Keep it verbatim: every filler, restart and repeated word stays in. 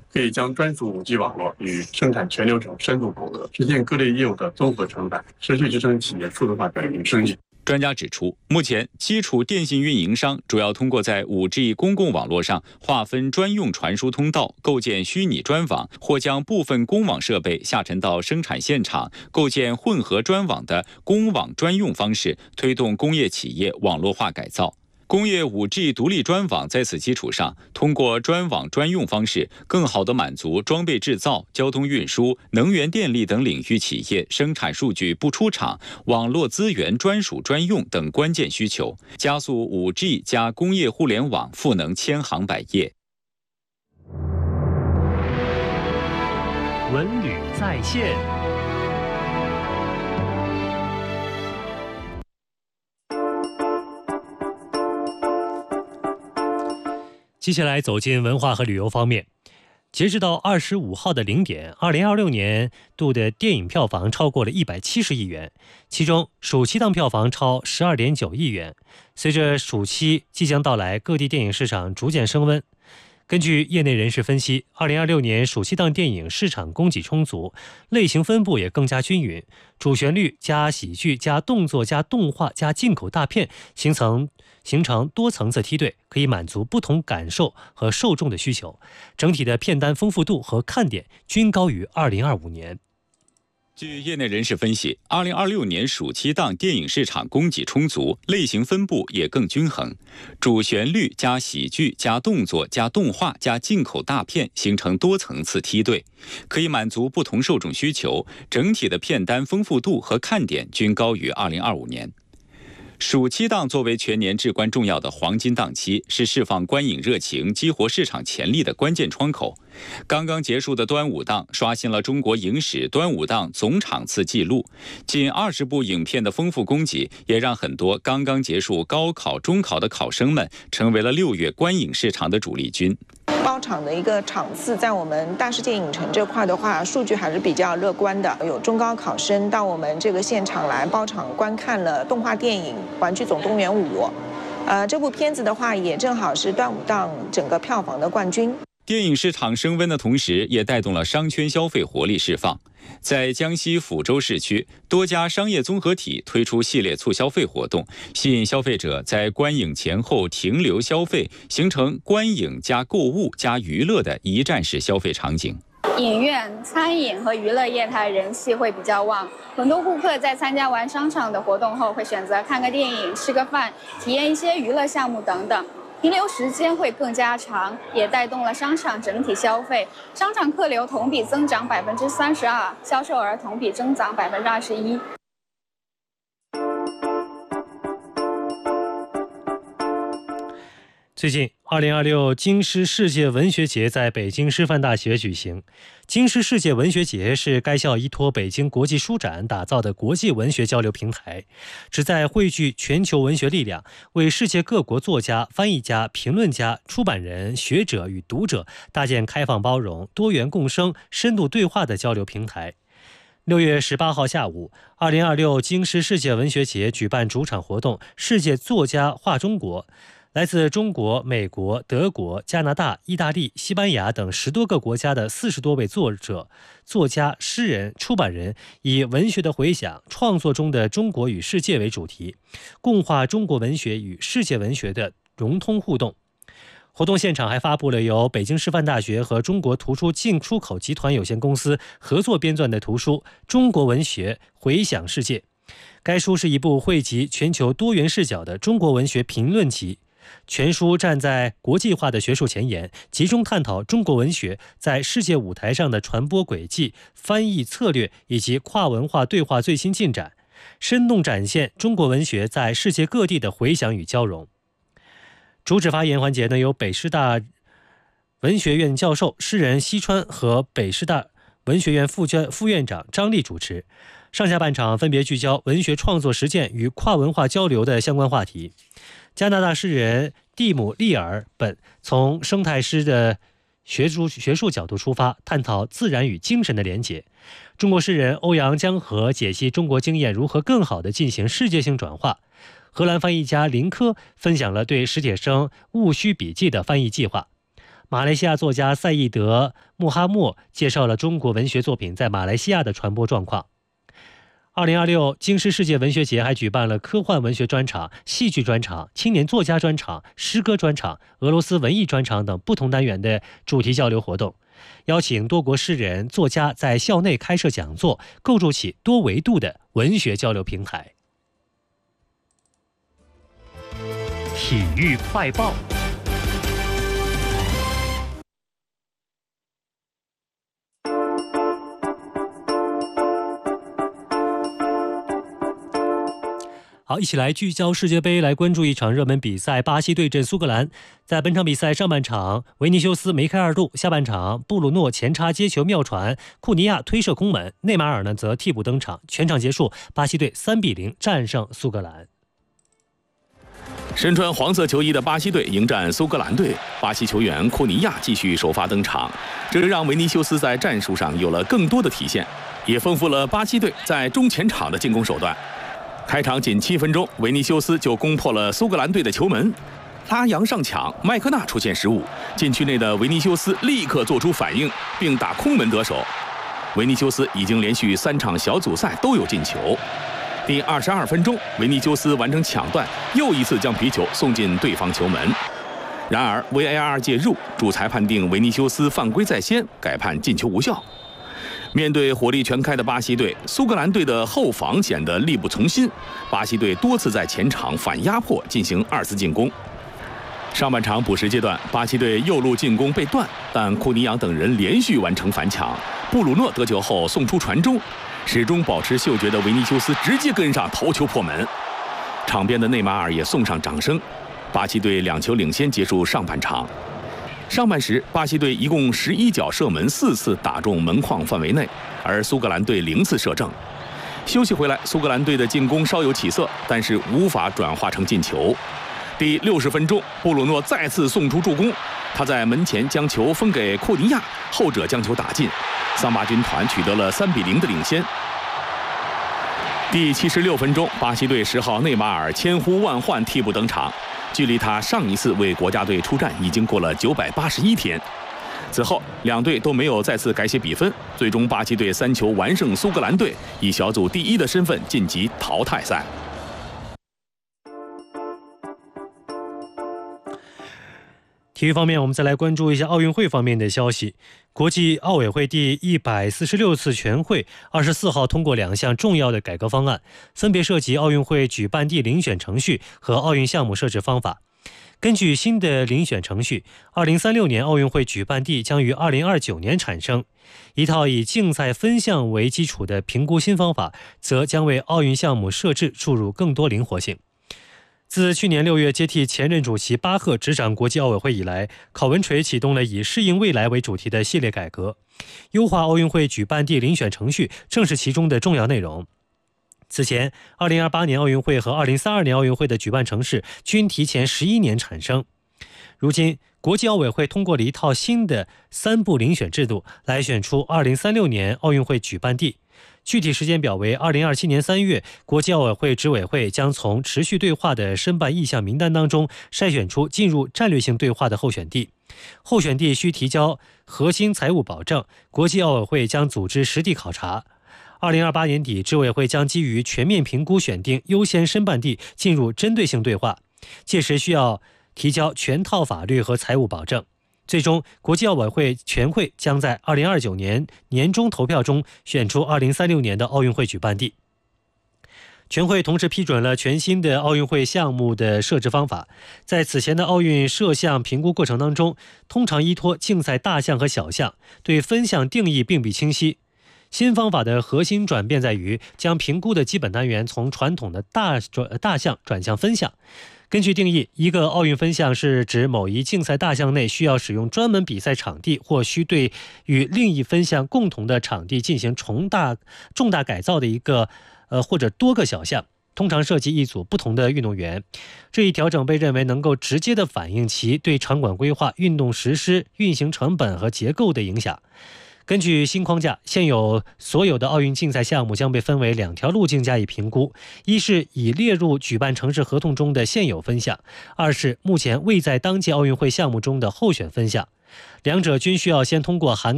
可以将专属 五 G 网络与生产全流程深度融合，实现各类业务的综合承载，持续支撑企业数字化转型升级。 专家指出，目前基础电信运营商主要通过在 五 G 公共网络上划分专用传输通道，构建虚拟专网，或将部分公网设备下沉到生产现场，构建混合专网的公网专用方式，推动工业企业网络化改造。工业 五 G 独立专网在此基础上，通过专网专用方式，更好地满足装备制造、交通运输、能源电力等领域企业生产数据不出厂、网络资源专属专用等关键需求，加速 五 G 加工业互联网赋能千行百业。 文旅在线。接下来走进文化和旅游方面。截止到二十五号的零点，二零二六年度的电影票房超过了一百七十亿元，其中暑期档票房超十二点九亿元。随着暑期即将到来，各地电影市场逐渐升温。根据业内人士分析，二零二六年暑期档电影市场供给充足，类型分布也更加均匀，主旋律加喜剧加动作加动画加进口大片形成形成多层次梯队，可以满足不同感受和受众的需求。整体的片单丰富度和看点均高于二零二五年。 据业内人士分析，二零二六年暑期档电影市场供给充足，类型分布也更均衡，主旋律加喜剧加动作加动画加进口大片形成多层次梯队，可以满足不同受众需求，整体的片单丰富度和看点均高于二零二五年。暑期档作为全年至关重要的黄金档期，是释放观影热情、激活市场潜力的关键窗口。刚刚结束的端午档刷新了中国影史端午档总场次纪录，近二十部影片的丰富供给，也让很多刚刚结束高考、中考的考生们成为了六月观影市场的主力军。 包场的一个场次，在我们大世界影城这块的话，数据还是比较乐观的。有中高考生到我们这个现场来包场观看了动画电影《玩具总动员五》，呃，这部片子的话，也正好是端午档整个票房的冠军。 电影市场升温的同时，也带动了商圈消费活力释放。在江西抚州市区，多家商业综合体推出系列促消费活动，吸引消费者在观影前后停留消费，形成观影加购物加娱乐的一站式消费场景。 影院、餐饮和娱乐业它人气会比较旺，很多顾客在参加完商场的活动后，会选择看个电影、吃个饭、体验一些娱乐项目等等。停留时间会更加长，也带动了商场整体消费。商场客流同比增长百分之三十二，销售额同比增长百分之二十一。 最近，二零二六京师世界文学节在北京师范大学举行。京师世界文学节是该校依托北京国际书展打造的国际文学交流平台，旨在汇聚全球文学力量，为世界各国作家、翻译家、评论家、出版人、学者与读者搭建开放包容、多元共生、深度对话的交流平台。六月十八号下午，二零二六京师世界文学节举办主场活动“世界作家话中国”。来自中国、美国、德国、加拿大、意大利、西班牙等十多个国家的四十多位作者、作家、诗人、出版人，以文学的回响、创作中的中国与世界为主题，共话中国文学与世界文学的融通互动。活动现场还发布了由北京师范大学和中国图书进出口集团有限公司合作编撰的图书《中国文学回响世界》。该书是一部汇集全球多元视角的中国文学评论集。全书站在国际化的学术前沿，集中探讨中国文学在世界舞台上的传播轨迹、翻译策略以及跨文化对话最新进展，生动展现中国文学在世界各地的回响与交融。主旨发言环节呢，由北师大文学院教授、诗人西川和北师大文学院副副院长张力主持。上下半场分别聚焦文学创作实践与跨文化交流的相关话题。加拿大诗人蒂姆·利尔本从生态诗的学术学术角度出发，探讨自然与精神的连结。中国诗人欧阳江河解析中国经验如何更好地进行世界性转化。荷兰翻译家林科分享了对史铁生《戊戌笔记》的翻译计划。 马来西亚作家赛义德·穆哈默介绍了中国文学作品在马来西亚的传播状况。二零二六京师世界文学节还举办了科幻文学专场、戏剧专场、青年作家专场、诗歌专场、俄罗斯文艺专场等不同单元的主题交流活动，邀请多国诗人、作家在校内开设讲座，构筑起多维度的文学交流平台。体育快报。好，一起来聚焦世界杯，来关注一场热门比赛，巴西对阵苏格兰。在本场比赛上半场，维尼修斯梅开二度，下半场布鲁诺前插接球妙传，库尼亚推射空门，内马尔呢则替补登场。全场结束，巴西队三比零战胜苏格兰。 身穿黄色球衣的巴西队迎战苏格兰队，巴西球员库尼亚继续首发登场，这让维尼修斯在战术上有了更多的体现，也丰富了巴西队在中前场的进攻手段。开场仅七分钟，维尼修斯就攻破了苏格兰队的球门，拉扬上抢，麦克纳出现失误，禁区内的维尼修斯立刻做出反应，并打空门得手。维尼修斯已经连续三场小组赛都有进球。第二十二分钟，维尼修斯完成抢断，又一次将皮球送进对方球门。然而 V A R 介入，主裁判定维尼修斯犯规在先，改判进球无效。面对火力全开的巴西队，苏格兰队的后防显得力不从心，巴西队多次在前场反压迫进行二次进攻。上半场补时阶段，巴西队右路进攻被断，但库尼扬等人连续完成反抢，布鲁诺得球后送出传中，始终保持嗅觉的维尼修斯直接跟上头球破门。场边的内马尔也送上掌声，巴西队两球领先结束上半场。上半时，巴西队一共十一脚射门，四次打中门框范围内，而苏格兰队零次射正。休息回来，苏格兰队的进攻稍有起色，但是无法转化成进球。第六十分钟，布鲁诺再次送出助攻，他在门前将球分给库尼亚，后者将球打进，桑巴军团取得了三比零的领先。第七十六分钟，巴西队十号内马尔千呼万唤替补登场，距离他上一次为国家队出战已经过了九百八十一天。此后，两队都没有再次改写比分，最终巴西队三球完胜苏格兰队，以小组第一的身份晋级淘汰赛。 体育方面，我们再来关注一下奥运会方面的消息。国际奥委会第一百四十六次全会二十四号通过两项重要的改革方案，分别涉及奥运会举办地遴选程序和奥运项目设置方法。根据新的遴选程序，二零三六年奥运会举办地将于二零二九年产生。一套以竞赛分项为基础的评估新方法，则将为奥运项目设置注入更多灵活性。自去年六月接替前任主席巴赫执掌国际奥委会以来，考文垂启动了以适应未来为主题的系列改革，优化奥运会举办地遴选程序正是其中的重要内容。此前，二零二八年奥运会和二零三二年奥运会的举办城市均提前十一年产生。如今，国际奥委会通过了一套新的三步遴选制度，来选出二零三六年奥运会举办地。具体时间表为二零二七年三月，国际奥委会执委会将从持续对话的申办意向名单当中筛选出进入战略性对话的候选地。候选地需提交核心财务保证，国际奥委会将组织实地考察。二零二八年底，执委会将基于全面评估选定优先申办地，进入针对性对话，届时需要提交全套法律和财务保证。最终，国际奥委会全会将在二零二九年年中投票中选出二零三六年的奥运会举办地。全会同时批准了全新的奥运会项目的设置方法。在此前的奥运设项评估过程当中，通常依托竞赛大项和小项，对分项定义并不清晰。新方法的核心转变在于将评估的基本单元从传统的大大项转向分项。根据定义，一个奥运分项是指某一竞赛大项内需要使用专门比赛场地，或需对与另一分项共同的场地进行重大重大改造的一个呃或者多个小项，通常涉及一组不同的运动员。这一调整被认为能够直接的反映其对场馆规划、运动实施、运行成本和结构的影响。根据新框架，现有所有的奥运竞赛项目将被分为两条路径加以评估：一是已列入举办城市合同中的现有分项；二是目前未在当届奥运会项目中的候选分项。 两者均需要先通过涵